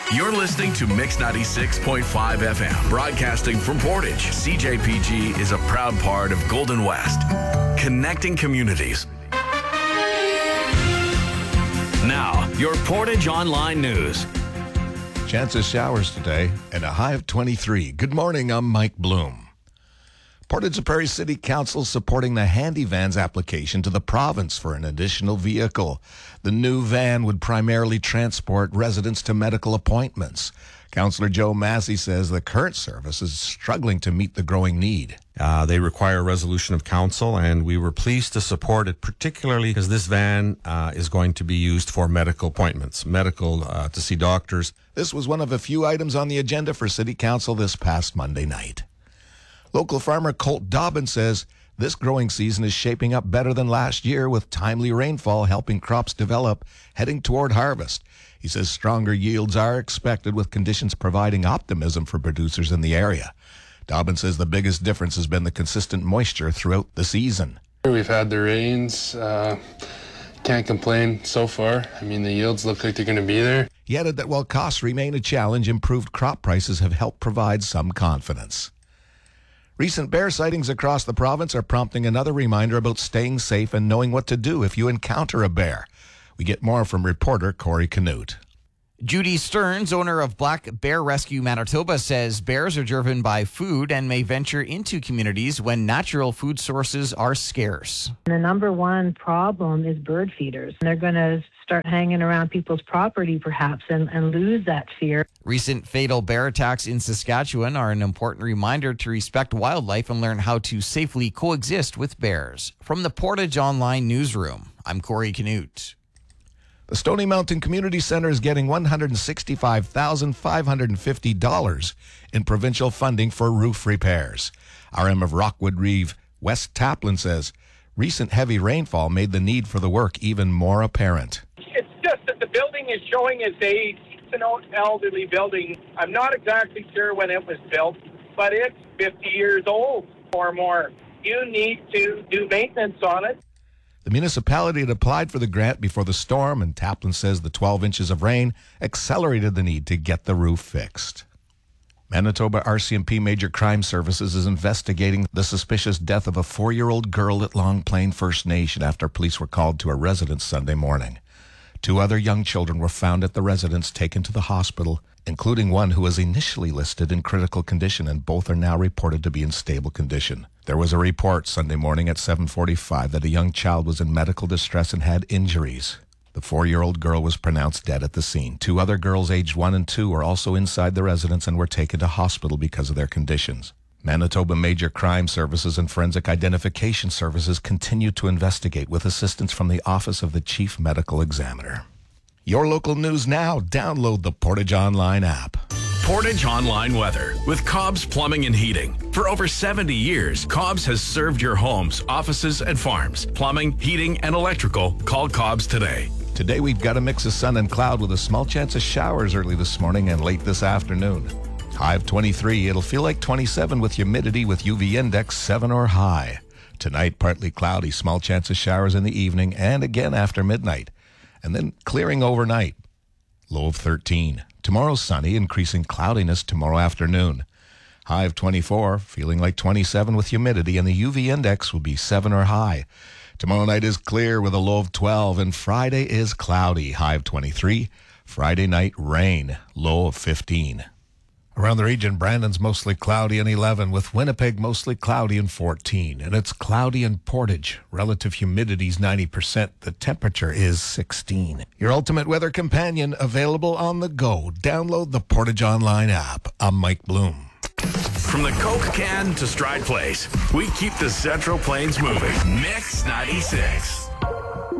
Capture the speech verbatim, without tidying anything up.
You're listening to Mix ninety-six point five F M, broadcasting from Portage. C J P G is a proud part of Golden West, connecting communities. Now, your Portage Online News. Chance of showers today and a high of twenty-three. Good morning, I'm Mike Bloom. Portage Prairie City Council supporting the Handy Vans application to the province for an additional vehicle. The new van would primarily transport residents to medical appointments. Councillor Joe Massey says the current service is struggling to meet the growing need. Uh, they require a resolution of council, and we were pleased to support it, particularly because this van uh, is going to be used for medical appointments, medical uh, to see doctors. This was one of a few items on the agenda for City Council this past Monday night. Local farmer Colt Dobbin says this growing season is shaping up better than last year, with timely rainfall helping crops develop, heading toward harvest. He says stronger yields are expected, with conditions providing optimism for producers in the area. Dobbin says the biggest difference has been the consistent moisture throughout the season. We've had the rains. Uh, can't complain so far. I mean, the yields look like they're going to be there. He added that while costs remain a challenge, improved crop prices have helped provide some confidence. Recent bear sightings across the province are prompting another reminder about staying safe and knowing what to do if you encounter a bear. We get more from reporter Corey Canute. Judy Stearns, owner of Black Bear Rescue Manitoba, says bears are driven by food and may venture into communities when natural food sources are scarce. The number one problem is bird feeders. They're going to start hanging around people's property perhaps and, and lose that fear. Recent fatal bear attacks in Saskatchewan are an important reminder to respect wildlife and learn how to safely coexist with bears. From the Portage Online Newsroom, I'm Corey Canute. The Stony Mountain Community Centre is getting one hundred sixty-five thousand five hundred fifty dollars in provincial funding for roof repairs. R M of Rockwood Reeve, West Taplin, says recent heavy rainfall made the need for the work even more apparent. It's just that the building is showing its age. It's an old elderly building. I'm not exactly sure when it was built, but it's fifty years old or more. You need to do maintenance on it. The municipality had applied for the grant before the storm, and Taplin says the twelve inches of rain accelerated the need to get the roof fixed. Manitoba R C M P Major Crime Services is investigating the suspicious death of a four-year-old girl at Long Plain First Nation after police were called to a residence Sunday morning. Two other young children were found at the residence, taken to the hospital, including one who was initially listed in critical condition, and both are now reported to be in stable condition. There was a report Sunday morning at seven forty-five that a young child was in medical distress and had injuries. The four-year-old girl was pronounced dead at the scene. Two other girls aged one and two were also inside the residence and were taken to hospital because of their conditions. Manitoba Major Crime Services and Forensic Identification Services continue to investigate with assistance from the Office of the Chief Medical Examiner. Your local news now. Download the Portage Online app. Portage Online Weather with Cobb's Plumbing and Heating. For over seventy years, Cobb's has served your homes, offices, and farms. Plumbing, heating, and electrical. Call Cobb's today. Today we've got a mix of sun and cloud with a small chance of showers early this morning and late this afternoon. High of twenty-three. It'll feel like twenty-seven with humidity with U V index seven or high. Tonight, partly cloudy, small chance of showers in the evening and again after midnight. And then clearing overnight. Low of thirteen. Tomorrow sunny, increasing cloudiness tomorrow afternoon. High of twenty-four, feeling like twenty-seven with humidity, and the U V index will be seven or high. Tomorrow night is clear with a low of twelve, and Friday is cloudy, high of twenty-three. Friday night rain, low of fifteen. Around the region, Brandon's mostly cloudy and eleven, with Winnipeg mostly cloudy and fourteen. And it's cloudy in Portage. Relative humidity is ninety percent. The temperature is sixteen. Your ultimate weather companion, available on the go. Download the Portage Online app. I'm Mike Bloom. From the Coke can to Stride Place, we keep the Central Plains moving. Mix ninety-six.